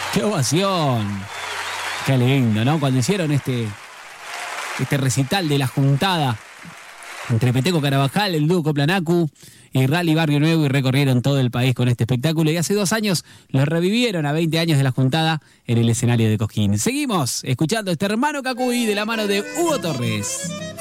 ¡Qué ovación! Qué lindo, ¿no? Cuando hicieron este recital de la juntada entre Peteco Carabajal, el dúo Coplanacu y Rally Barrio Nuevo, y recorrieron todo el país con este espectáculo, y hace 2 años lo revivieron a 20 años de la juntada en el escenario de Cosquín. Seguimos escuchando este hermano Cacuy de la mano de Hugo Torres.